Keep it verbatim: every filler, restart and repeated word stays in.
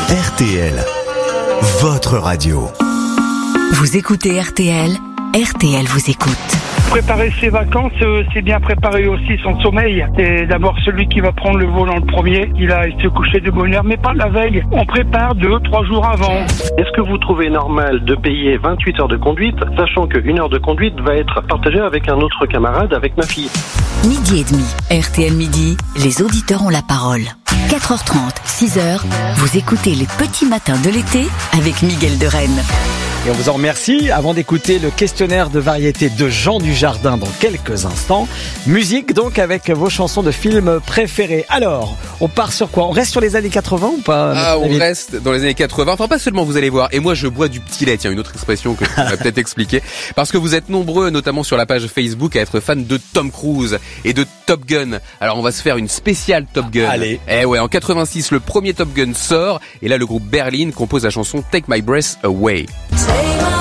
R T L, votre radio. Vous écoutez R T L, R T L vous écoute. Préparer ses vacances, euh, c'est bien préparer aussi son sommeil. Et d'abord celui qui va prendre le volant le premier, il a se coucher de bonne heure, mais pas la veille. On prépare deux, trois jours avant. Est-ce que vous trouvez normal de payer vingt-huit heures de conduite, sachant qu'une heure de conduite va être partagée avec un autre camarade, avec ma fille? Midi et demi, R T L Midi, les auditeurs ont la parole. quatre heures trente, six heures, vous écoutez les petits matins de l'été avec Miguel de Rennes. Et on vous en remercie. Avant d'écouter le questionnaire de variété de Jean Dujardin dans quelques instants, musique donc avec vos chansons de films préférés. Alors, on part sur quoi? On reste sur les années quatre-vingts ou pas? Ah, on reste dans les années quatre-vingts. Enfin, pas seulement, vous allez voir. Et moi, je bois du petit lait. Tiens, une autre expression que je vais peut-être expliquer. Parce que vous êtes nombreux, notamment sur la page Facebook, à être fans de Tom Cruise et de Top Gun. Alors, on va se faire une spéciale Top Gun. Allez. Eh ouais, en quatre-vingt-six, le premier Top Gun sort. Et là, le groupe Berlin compose la chanson Take My Breath Away.